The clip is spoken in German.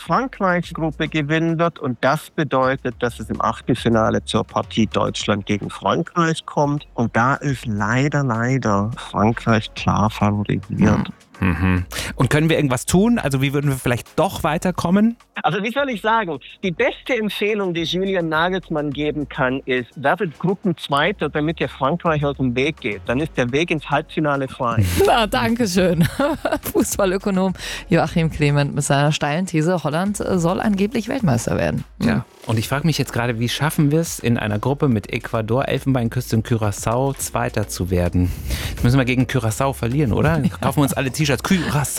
Frankreichs Gruppe gewinnen wird. Und das bedeutet, dass es im Achtelfinale zur Partie Deutschland gegen Frankreich kommt. Und da ist leider Frankreich klar favorisiert. Mhm. Und können wir irgendwas tun? Also wie würden wir vielleicht doch weiterkommen? Also wie soll ich sagen, die beste Empfehlung, die Julian Nagelsmann geben kann, ist, werdet Gruppenzweiter, damit ihr Frankreich aus dem Weg geht. Dann ist der Weg ins Halbfinale frei. Na, danke schön. Fußballökonom Joachim Clement mit seiner steilen These, Holland soll angeblich Weltmeister werden. Ja. Und ich frage mich jetzt gerade, wie schaffen wir es, in einer Gruppe mit Ecuador, Elfenbeinküste und Curaçao Zweiter zu werden? Jetzt müssen wir gegen Curaçao verlieren, oder? Kaufen wir uns alle T-Shirts. Curaçao.